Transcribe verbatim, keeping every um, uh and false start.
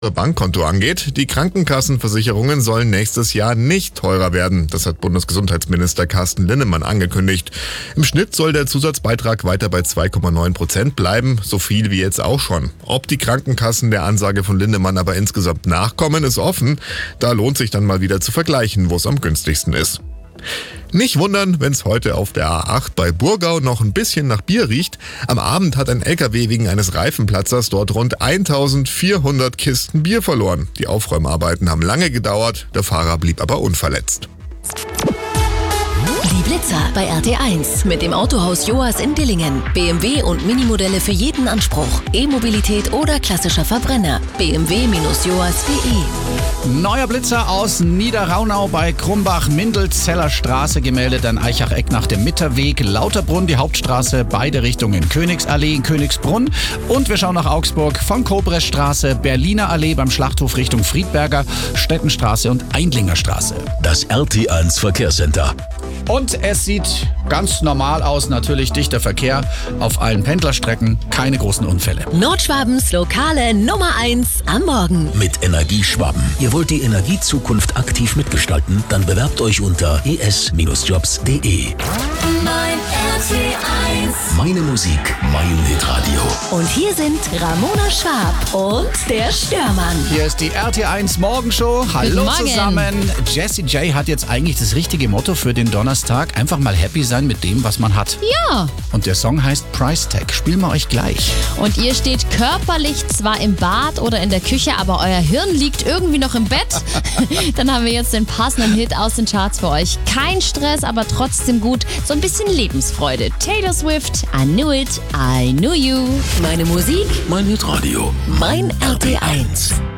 Bankkonto angeht. Die Krankenkassenversicherungen sollen nächstes Jahr nicht teurer werden. Das hat Bundesgesundheitsminister Carsten Linnemann angekündigt. Im Schnitt soll der Zusatzbeitrag weiter bei zwei Komma neun Prozent bleiben, so viel wie jetzt auch schon. Ob die Krankenkassen der Ansage von Linnemann aber insgesamt nachkommen, ist offen. Da lohnt sich dann mal wieder zu vergleichen, wo es am günstigsten ist. Nicht wundern, wenn es heute auf der A acht bei Burgau noch ein bisschen nach Bier riecht. Am Abend hat ein L K W wegen eines Reifenplatzers dort rund eintausendvierhundert Kisten Bier verloren. Die Aufräumarbeiten haben lange gedauert, der Fahrer blieb aber unverletzt. Die Blitzer bei R T eins mit dem Autohaus Joas in Dillingen. B M W und Minimodelle für jeden Anspruch. E-Mobilität oder klassischer Verbrenner. b m w Bindestrich joas punkt d e. Neuer Blitzer aus Niederraunau bei Krumbach, Mindelzeller Straße, gemeldet an Eichach-Eck nach dem Mitterweg, Lauterbrunn, die Hauptstraße, beide Richtungen, Königsallee in Königsbrunn. Und wir schauen nach Augsburg von Kobrestraße, Berliner Allee beim Schlachthof Richtung Friedberger, Stettenstraße und Eindlingerstraße. Das R T eins Verkehrscenter. Und es sieht ganz normal aus, natürlich dichter Verkehr auf allen Pendlerstrecken, keine großen Unfälle. Nordschwabens lokale Nummer eins am Morgen. Mit Energieschwaben. Ihr wollt die Energiezukunft aktiv mitgestalten? Dann bewerbt euch unter e s Bindestrich jobs punkt d e. Mein R T eins. Meine Musik, mein Hitradio. Und hier sind Ramona Schwab und der Störmann. Hier ist die R T eins Morgenshow. Hallo Guten Morgen. zusammen. Jessie J hat jetzt eigentlich das richtige Motto für den Donnerstag. Einfach mal happy sein mit dem, was man hat. Ja. Und der Song heißt Price Tag. Spielen wir euch gleich. Und ihr steht körperlich zwar im Bad oder in der Küche, aber euer Hirn liegt irgendwie noch im Bett. Dann haben wir jetzt den passenden Hit aus den Charts für euch. Kein Stress, aber trotzdem gut. So ein bisschen Lebensfreude. Taylor Swift, I knew it, I knew you. Meine Musik, Mein Hitradio. mein R T eins.